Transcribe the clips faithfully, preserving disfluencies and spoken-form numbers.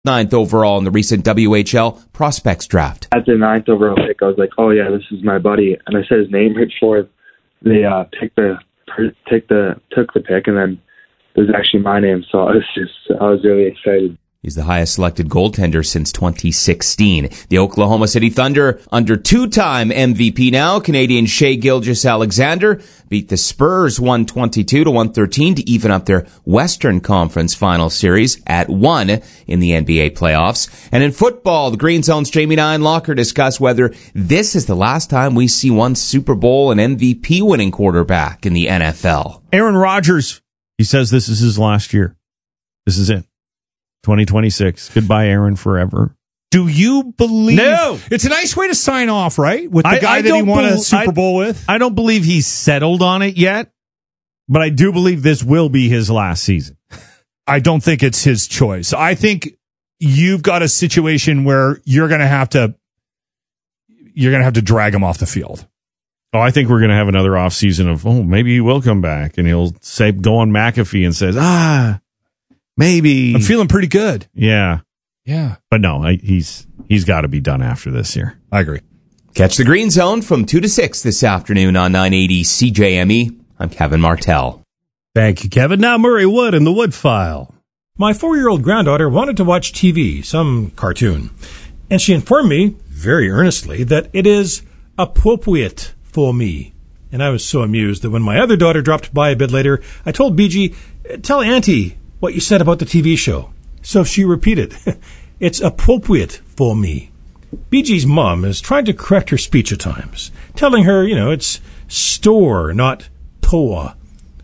ninth overall in the recent W H L Prospects Draft. At the ninth overall pick, I was like, oh yeah, this is my buddy. And I said his name right before they uh, picked the, take the, took the pick, and then it was actually my name, so I was just, I was really excited. He's the highest selected goaltender since twenty sixteen. The Oklahoma City Thunder, under two-time M V P now, Canadian Shai Gilgeous-Alexander, beat the Spurs one twenty-two to one thirteen to even up their Western Conference Final Series at one in the N B A playoffs. And in football, the Green Zone's Jamie Nienlocker discussed whether this is the last time we see one Super Bowl and M V P winning quarterback in the N F L. Aaron Rodgers, he says this is his last year. This is it. twenty twenty-six. Goodbye, Aaron, forever. Do you believe? No. It's a nice way to sign off, right? With the I, guy I that he won be- a Super Bowl I, with. I don't believe he's settled on it yet, but I do believe this will be his last season. I don't think it's his choice. I think you've got a situation where you're going to have to, you're going to have to drag him off the field. Oh, I think we're going to have another offseason of, oh, maybe he will come back, and he'll say, go on McAfee and says, ah, maybe. I'm feeling pretty good. Yeah. Yeah. But no, I, he's he's got to be done after this year. I agree. Catch the Green Zone from two to six this afternoon on nine eighty C J M E. I'm Kevin Martell. Thank you, Kevin. Now Murray Wood in the Wood File. My four-year-old granddaughter wanted to watch T V, some cartoon, and she informed me, very earnestly, that it is appropriate for me. And I was so amused that when my other daughter dropped by a bit later, I told B G, tell Auntie what you said about the T V show. So she repeated, it's appropriate for me. B G's mom is trying to correct her speech at times, telling her, you know, it's store, not toa,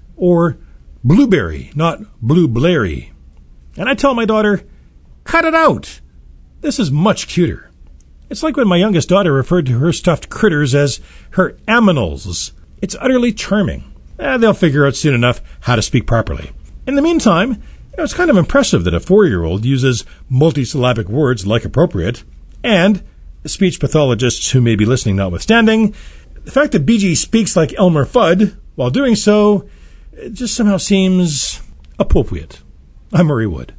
or blueberry, not blueberry. And I tell my daughter, cut it out. This is much cuter. It's like when my youngest daughter referred to her stuffed critters as her aminals. It's utterly charming. Eh, they'll figure out soon enough how to speak properly. In the meantime, you know, it's kind of impressive that a four-year-old uses multisyllabic words like appropriate, and speech pathologists who may be listening notwithstanding, the fact that B G speaks like Elmer Fudd while doing so, it just somehow seems appropriate. I'm Murray Wood.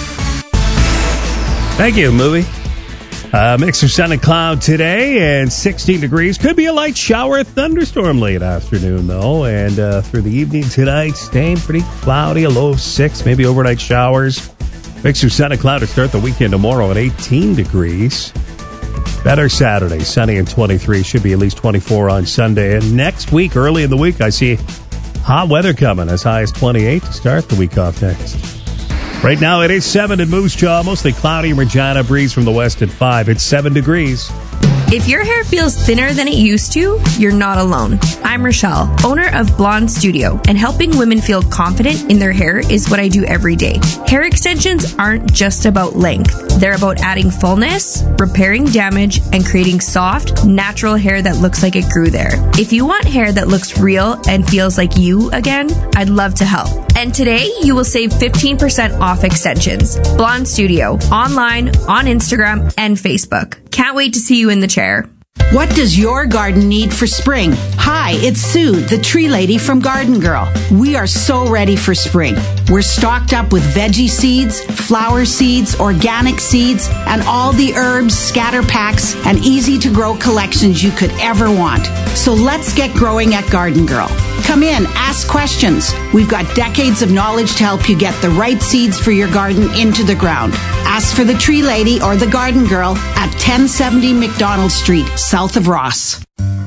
Thank you, Movie. Uh, mix of sun and cloud today, and sixteen degrees. Could be a light shower, thunderstorm late afternoon, though. And uh, through the evening tonight, staying pretty cloudy, a low of six, maybe overnight showers. Mix of sun and cloud to start the weekend tomorrow at eighteen degrees. Better Saturday, sunny and twenty-three. Should be at least twenty-four on Sunday. And next week, early in the week, I see hot weather coming, as high as twenty-eight to start the week off next. Right now, it is seven in Moose Jaw, mostly cloudy. Regina, breeze from the west at five. It's seven degrees. If your hair feels thinner than it used to, you're not alone. I'm Rochelle, owner of Blonde Studio, and helping women feel confident in their hair is what I do every day. Hair extensions aren't just about length. They're about adding fullness, repairing damage, and creating soft, natural hair that looks like it grew there. If you want hair that looks real and feels like you again, I'd love to help. And today, you will save fifteen percent off extensions. Blonde Studio, online, on Instagram, and Facebook. Can't wait to see you in the chair. What does your garden need for spring? Hi, it's Sue, the tree lady from Garden Girl. We are so ready for spring. We're stocked up with veggie seeds, flower seeds, organic seeds, and all the herbs, scatter packs, and easy-to-grow collections you could ever want. So let's get growing at Garden Girl. Come in, ask questions. We've got decades of knowledge to help you get the right seeds for your garden into the ground. Ask for the Tree Lady or the Garden Girl at ten seventy McDonald Street, south of Ross.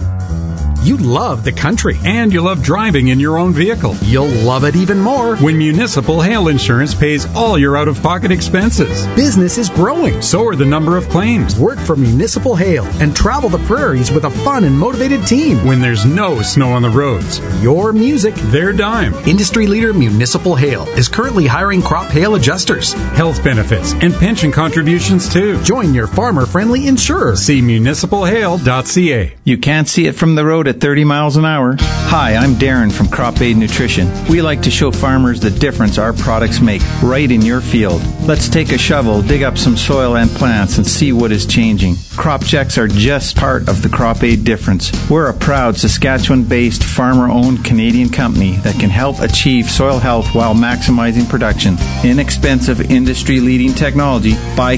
You love the country and you love driving in your own vehicle. You'll love it even more when Municipal Hail Insurance pays all your out-of-pocket expenses. Business is growing, so are the number of claims. Work for Municipal Hail and travel the prairies with a fun and motivated team when there's no snow on the roads. Your music, their dime. Industry leader Municipal Hail is currently hiring crop hail adjusters, health benefits, and pension contributions too. Join your farmer-friendly insurer. See municipal hail dot c a. You can't see it from the road at thirty miles an hour. Hi, I'm Darren from Crop Aid Nutrition. We like to show farmers the difference our products make right in your field. Let's take a shovel, dig up some soil and plants, and see what is changing. Crop checks are just part of the Crop Aid difference. We're a proud Saskatchewan-based, farmer-owned Canadian company that can help achieve soil health while maximizing production. Inexpensive, industry-leading technology by